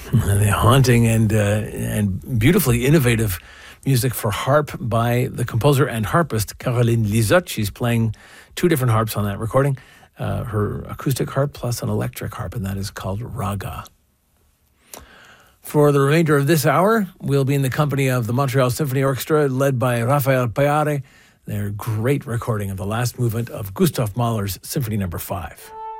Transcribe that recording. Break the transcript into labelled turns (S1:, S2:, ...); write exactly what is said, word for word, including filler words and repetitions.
S1: The haunting and uh, and beautifully innovative music for harp by the composer and harpist Caroline Lisotte. She's playing two different harps on that recording, uh, her acoustic harp plus an electric harp, and that is called Raga. For the remainder of this hour, we'll be in the company of the Montreal Symphony Orchestra, led by Rafael Payare, their great recording of the last movement of Gustav Mahler's Symphony Number Five.